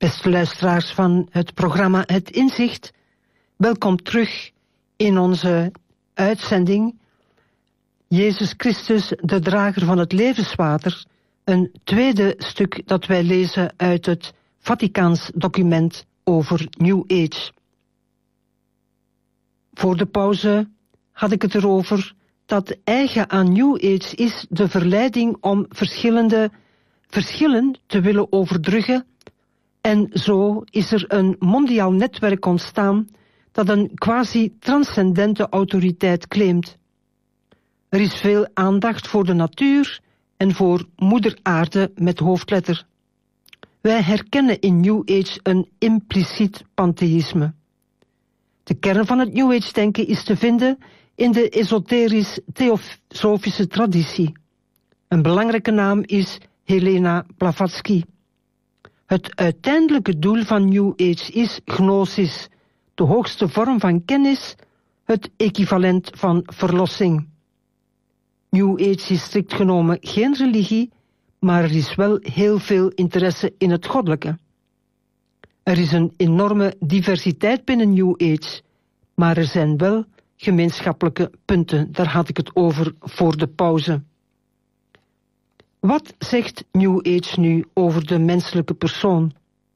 Beste luisteraars van het programma Het Inzicht, welkom terug in onze uitzending Jezus Christus, de drager van het levenswater, een tweede stuk dat wij lezen uit het Vaticaans document over New Age. Voor de pauze had ik het erover dat eigen aan New Age is de verleiding om verschillen te willen overbruggen. En zo is er een mondiaal netwerk ontstaan dat een quasi-transcendente autoriteit claimt. Er is veel aandacht voor de natuur en voor moeder aarde met hoofdletter. Wij herkennen in New Age een impliciet pantheïsme. De kern van het New Age denken is te vinden in de esoterisch-theosofische traditie. Een belangrijke naam is Helena Blavatsky. Het uiteindelijke doel van New Age is gnosis, de hoogste vorm van kennis, het equivalent van verlossing. New Age is strikt genomen geen religie, maar er is wel heel veel interesse in het goddelijke. Er is een enorme diversiteit binnen New Age, maar er zijn wel gemeenschappelijke punten. Daar had ik het over voor de pauze. Wat zegt New Age nu over de menselijke persoon?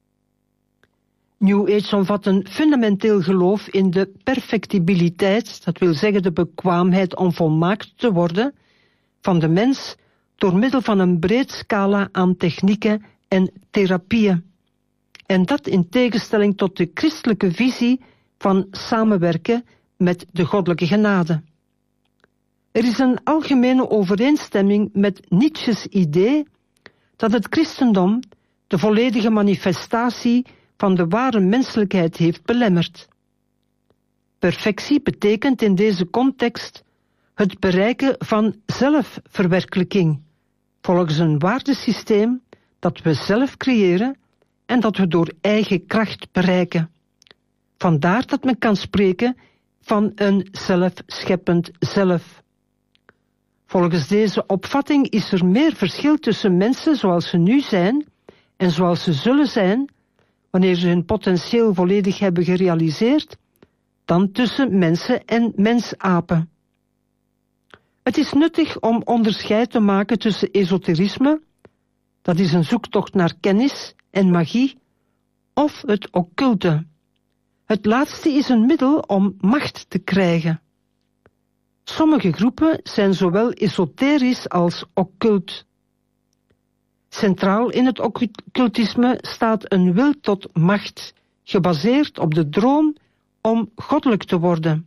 New Age omvat een fundamenteel geloof in de perfectibiliteit, dat wil zeggen de bekwaamheid om volmaakt te worden, van de mens door middel van een breed scala aan technieken en therapieën. En dat in tegenstelling tot de christelijke visie van samenwerken met de goddelijke genade. Er is een algemene overeenstemming met Nietzsche's idee dat het christendom de volledige manifestatie van de ware menselijkheid heeft belemmerd. Perfectie betekent in deze context het bereiken van zelfverwerkelijking, volgens een waardesysteem dat we zelf creëren en dat we door eigen kracht bereiken. Vandaar dat men kan spreken van een zelfscheppend zelf. Volgens deze opvatting is er meer verschil tussen mensen zoals ze nu zijn en zoals ze zullen zijn, wanneer ze hun potentieel volledig hebben gerealiseerd, dan tussen mensen en mensapen. Het is nuttig om onderscheid te maken tussen esoterisme, dat is een zoektocht naar kennis en magie, of het occulte. Het laatste is een middel om macht te krijgen. Sommige groepen zijn zowel esoterisch als occult. Centraal in het occultisme staat een wil tot macht, gebaseerd op de droom om goddelijk te worden.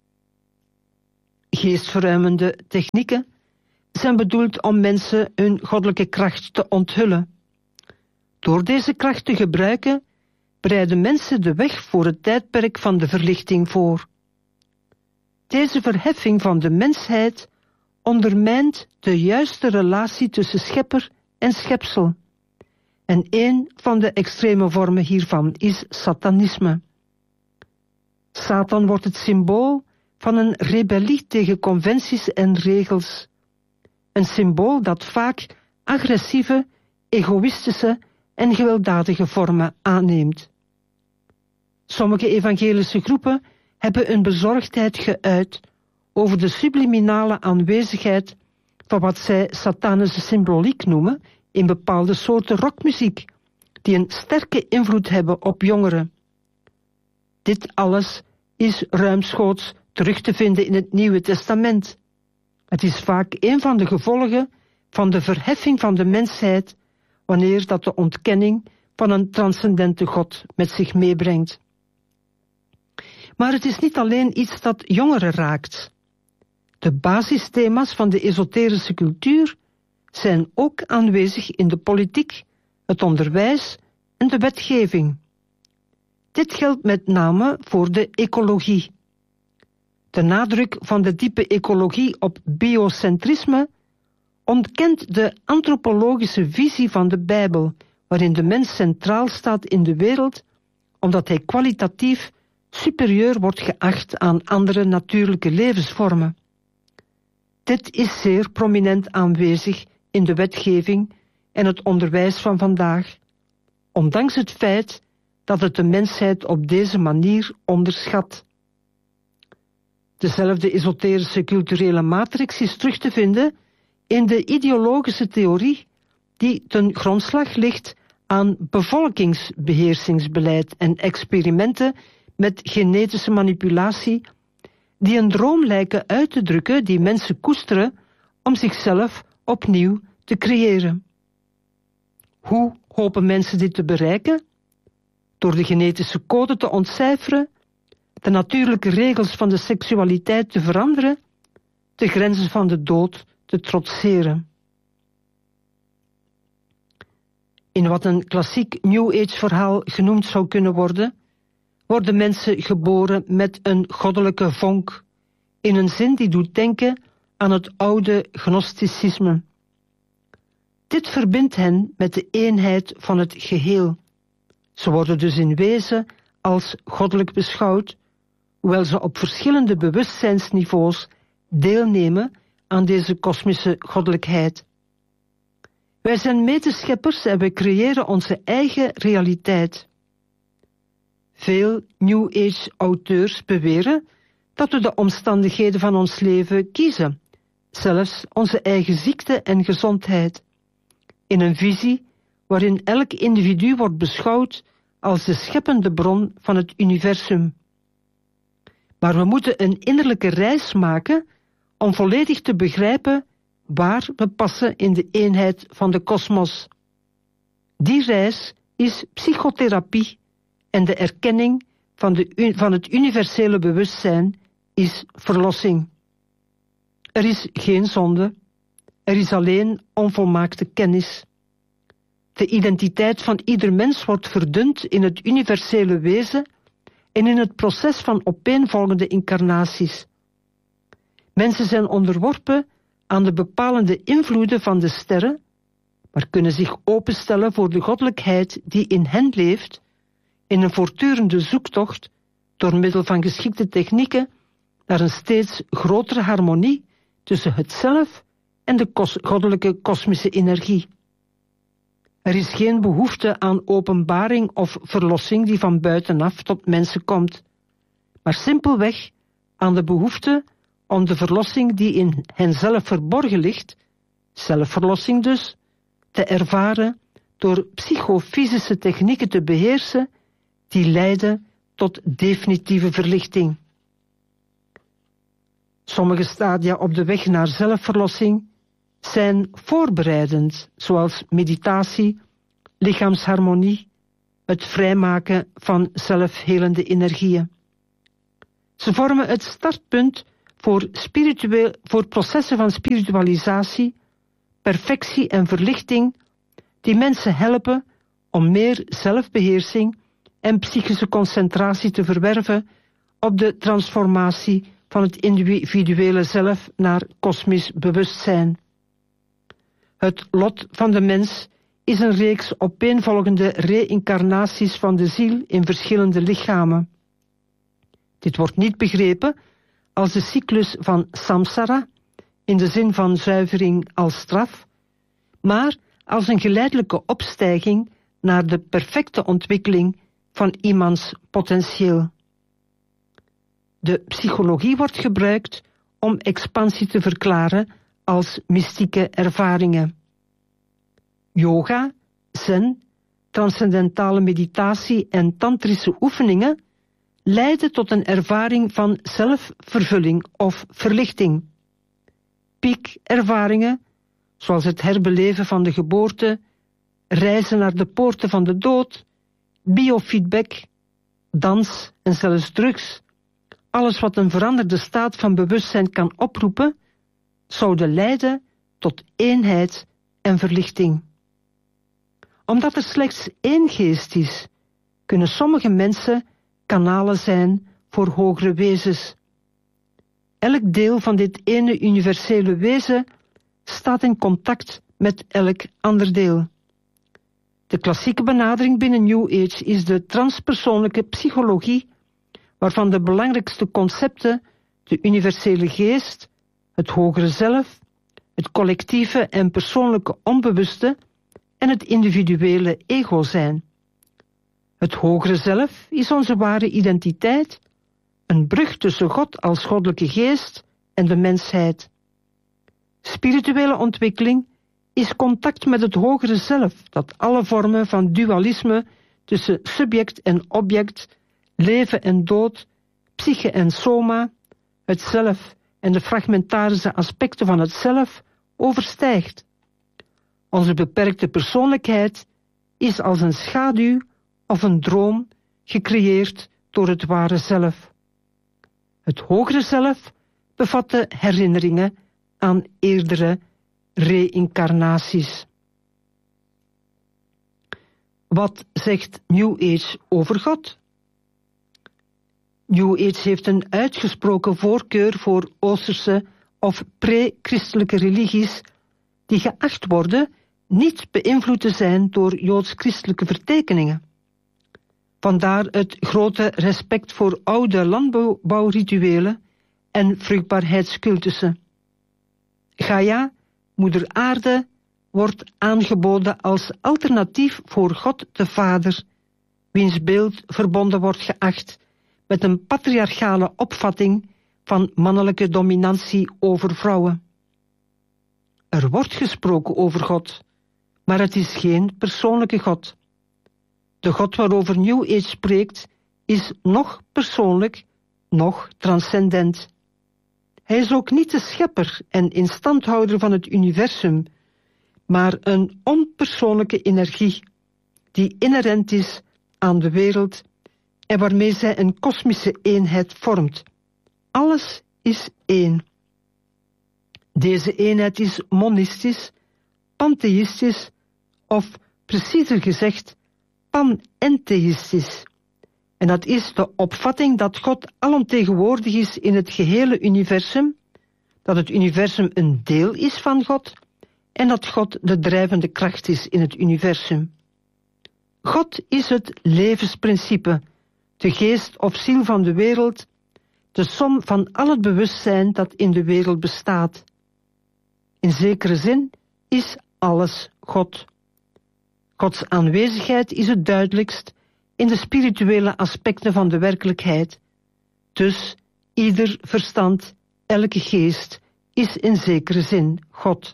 Geestverruimende technieken zijn bedoeld om mensen hun goddelijke kracht te onthullen. Door deze kracht te gebruiken, bereiden mensen de weg voor het tijdperk van de verlichting voor. Deze verheffing van de mensheid ondermijnt de juiste relatie tussen schepper en schepsel. En een van de extreme vormen hiervan is satanisme. Satan wordt het symbool van een rebellie tegen conventies en regels. Een symbool dat vaak agressieve, egoïstische en gewelddadige vormen aanneemt. Sommige evangelische groepen hebben een bezorgdheid geuit over de subliminale aanwezigheid van wat zij satanische symboliek noemen in bepaalde soorten rockmuziek, die een sterke invloed hebben op jongeren. Dit alles is ruimschoots terug te vinden in het Nieuwe Testament. Het is vaak een van de gevolgen van de verheffing van de mensheid, wanneer dat de ontkenning van een transcendente God met zich meebrengt. Maar het is niet alleen iets dat jongeren raakt. De basisthema's van de esoterische cultuur zijn ook aanwezig in de politiek, het onderwijs en de wetgeving. Dit geldt met name voor de ecologie. De nadruk van de diepe ecologie op biocentrisme ontkent de antropologische visie van de Bijbel, waarin de mens centraal staat in de wereld, omdat hij kwalitatief superieur wordt geacht aan andere natuurlijke levensvormen. Dit is zeer prominent aanwezig in de wetgeving en het onderwijs van vandaag, ondanks het feit dat het de mensheid op deze manier onderschat. Dezelfde esoterische culturele matrix is terug te vinden in de ideologische theorie die ten grondslag ligt aan bevolkingsbeheersingsbeleid en experimenten met genetische manipulatie, die een droom lijken uit te drukken die mensen koesteren om zichzelf opnieuw te creëren. Hoe hopen mensen dit te bereiken? Door de genetische code te ontcijferen, de natuurlijke regels van de seksualiteit te veranderen, de grenzen van de dood te trotseren. In wat een klassiek New Age verhaal genoemd zou kunnen worden, worden mensen geboren met een goddelijke vonk, in een zin die doet denken aan het oude gnosticisme. Dit verbindt hen met de eenheid van het geheel. Ze worden dus in wezen als goddelijk beschouwd, hoewel ze op verschillende bewustzijnsniveaus deelnemen aan deze kosmische goddelijkheid. Wij zijn medescheppers en wij creëren onze eigen realiteit. Veel New Age auteurs beweren dat we de omstandigheden van ons leven kiezen, zelfs onze eigen ziekte en gezondheid, in een visie waarin elk individu wordt beschouwd als de scheppende bron van het universum. Maar we moeten een innerlijke reis maken om volledig te begrijpen waar we passen in de eenheid van de kosmos. Die reis is psychotherapie en de erkenning van het universele bewustzijn is verlossing. Er is geen zonde, er is alleen onvolmaakte kennis. De identiteit van ieder mens wordt verdund in het universele wezen en in het proces van opeenvolgende incarnaties. Mensen zijn onderworpen aan de bepalende invloeden van de sterren, maar kunnen zich openstellen voor de goddelijkheid die in hen leeft, in een voortdurende zoektocht door middel van geschikte technieken naar een steeds grotere harmonie tussen het zelf en de goddelijke kosmische energie. Er is geen behoefte aan openbaring of verlossing die van buitenaf tot mensen komt, maar simpelweg aan de behoefte om de verlossing die in henzelf verborgen ligt, zelfverlossing dus, te ervaren door psychofysische technieken te beheersen die leiden tot definitieve verlichting. Sommige stadia op de weg naar zelfverlossing zijn voorbereidend, zoals meditatie, lichaamsharmonie, het vrijmaken van zelfhelende energieën. Ze vormen het startpunt voor processen van spiritualisatie, perfectie en verlichting die mensen helpen om meer zelfbeheersing en psychische concentratie te verwerven op de transformatie van het individuele zelf naar kosmisch bewustzijn. Het lot van de mens is een reeks opeenvolgende reïncarnaties van de ziel in verschillende lichamen. Dit wordt niet begrepen als de cyclus van samsara, in de zin van zuivering als straf, maar als een geleidelijke opstijging naar de perfecte ontwikkeling van iemands potentieel. De psychologie wordt gebruikt om expansie te verklaren als mystieke ervaringen. Yoga, zen, transcendentale meditatie en tantrische oefeningen leiden tot een ervaring van zelfvervulling of verlichting. Piekervaringen, zoals het herbeleven van de geboorte, reizen naar de poorten van de dood, biofeedback, dans en zelfs drugs, alles wat een veranderde staat van bewustzijn kan oproepen, zouden leiden tot eenheid en verlichting. Omdat er slechts één geest is, kunnen sommige mensen kanalen zijn voor hogere wezens. Elk deel van dit ene universele wezen staat in contact met elk ander deel. De klassieke benadering binnen New Age is de transpersoonlijke psychologie, waarvan de belangrijkste concepten de universele geest, het hogere zelf, het collectieve en persoonlijke onbewuste en het individuele ego zijn. Het hogere zelf is onze ware identiteit, een brug tussen God als goddelijke geest en de mensheid. Spirituele ontwikkeling is contact met het hogere zelf, dat alle vormen van dualisme tussen subject en object, leven en dood, psyche en soma, het zelf en de fragmentarische aspecten van het zelf overstijgt. Onze beperkte persoonlijkheid is als een schaduw of een droom gecreëerd door het ware zelf. Het hogere zelf bevat de herinneringen aan eerdere reïncarnaties. Wat zegt New Age over God? New Age heeft een uitgesproken voorkeur voor Oosterse of pre-christelijke religies die geacht worden niet beïnvloed te zijn door joods-christelijke vertekeningen. Vandaar het grote respect voor oude landbouwrituelen en vruchtbaarheidscultussen. Gaia, moeder aarde, wordt aangeboden als alternatief voor God de Vader, wiens beeld verbonden wordt geacht met een patriarchale opvatting van mannelijke dominantie over vrouwen. Er wordt gesproken over God, maar het is geen persoonlijke God. De God waarover New Age spreekt is nog persoonlijk, nog transcendent. Hij is ook niet de schepper en instandhouder van het universum, maar een onpersoonlijke energie die inherent is aan de wereld en waarmee zij een kosmische eenheid vormt. Alles is één. Deze eenheid is monistisch, pantheïstisch of, preciezer gezegd, panentheistisch. En dat is de opvatting dat God alomtegenwoordig is in het gehele universum, dat het universum een deel is van God en dat God de drijvende kracht is in het universum. God is het levensprincipe, de geest of ziel van de wereld, de som van al het bewustzijn dat in de wereld bestaat. In zekere zin is alles God. Gods aanwezigheid is het duidelijkst in de spirituele aspecten van de werkelijkheid. Dus ieder verstand, elke geest is in zekere zin God.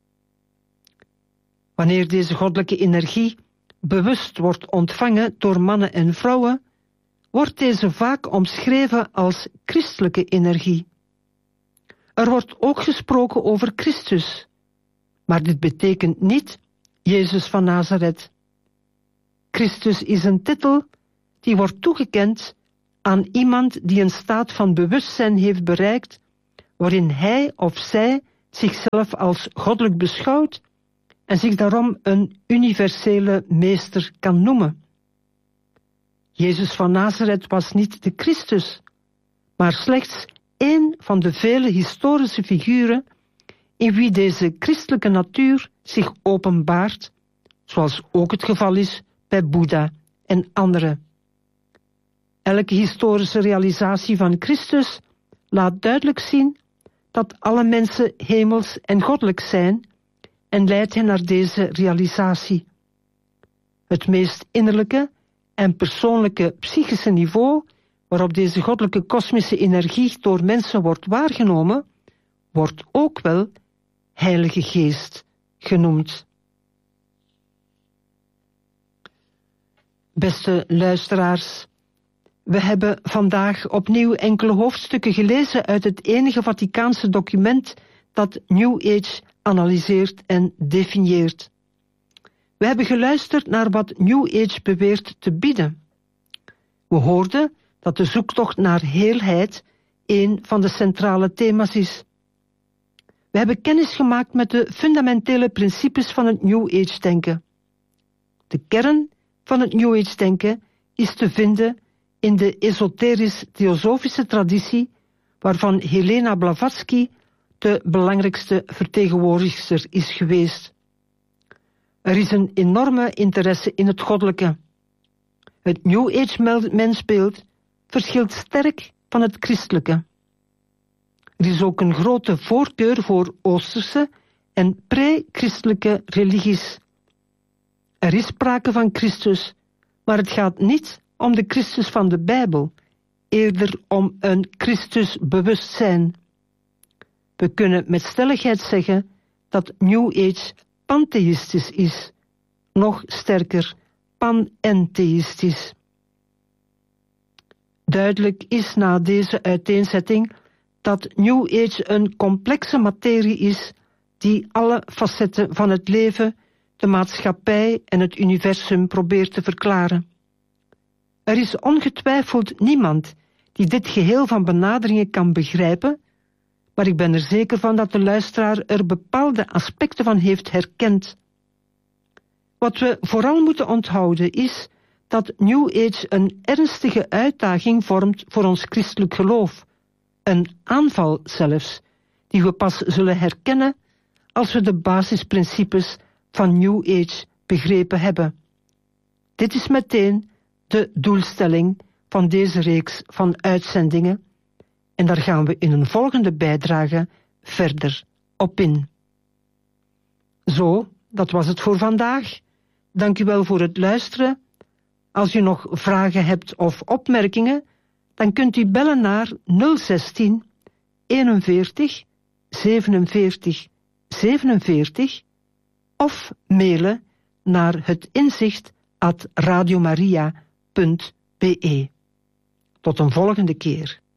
Wanneer deze goddelijke energie bewust wordt ontvangen door mannen en vrouwen, wordt deze vaak omschreven als christelijke energie. Er wordt ook gesproken over Christus, maar dit betekent niet Jezus van Nazareth. Christus is een titel die wordt toegekend aan iemand die een staat van bewustzijn heeft bereikt, waarin hij of zij zichzelf als goddelijk beschouwt en zich daarom een universele meester kan noemen. Jezus van Nazareth was niet de Christus, maar slechts één van de vele historische figuren in wie deze christelijke natuur zich openbaart, zoals ook het geval is bij Boeddha en anderen. Elke historische realisatie van Christus laat duidelijk zien dat alle mensen hemels en goddelijk zijn en leidt hen naar deze realisatie. Het meest innerlijke en persoonlijke psychische niveau waarop deze goddelijke kosmische energie door mensen wordt waargenomen, wordt ook wel Heilige Geest genoemd. Beste luisteraars, we hebben vandaag opnieuw enkele hoofdstukken gelezen uit het enige Vaticaanse document dat New Age analyseert en definieert. We hebben geluisterd naar wat New Age beweert te bieden. We hoorden dat de zoektocht naar heelheid een van de centrale thema's is. We hebben kennis gemaakt met de fundamentele principes van het New Age denken. De kern van het New Age denken is te vinden in de esoterisch-theosofische traditie waarvan Helena Blavatsky de belangrijkste vertegenwoordigster is geweest. Er is een enorme interesse in het goddelijke. Het New Age mensbeeld verschilt sterk van het christelijke. Er is ook een grote voorkeur voor Oosterse en pre-christelijke religies. Er is sprake van Christus, Maar het gaat niet om de Christus van de Bijbel, eerder om een Christusbewustzijn. We kunnen met stelligheid zeggen dat New Age pantheïstisch is, nog sterker panentheïstisch. Duidelijk is na deze uiteenzetting dat New Age een complexe materie is die alle facetten van het leven, de maatschappij en het universum probeert te verklaren. Er is ongetwijfeld niemand die dit geheel van benaderingen kan begrijpen, maar ik ben er zeker van dat de luisteraar er bepaalde aspecten van heeft herkend. Wat we vooral moeten onthouden is dat New Age een ernstige uitdaging vormt voor ons christelijk geloof, een aanval zelfs, die we pas zullen herkennen als we de basisprincipes van New Age begrepen hebben. Dit is meteen de doelstelling van deze reeks van uitzendingen en daar gaan we in een volgende bijdrage verder op in. Zo, dat was het voor vandaag. Dank u wel voor het luisteren. Als u nog vragen hebt of opmerkingen, dan kunt u bellen naar 016 41 47 47 of mailen naar hetinzicht@radiomaria.be. Tot een volgende keer.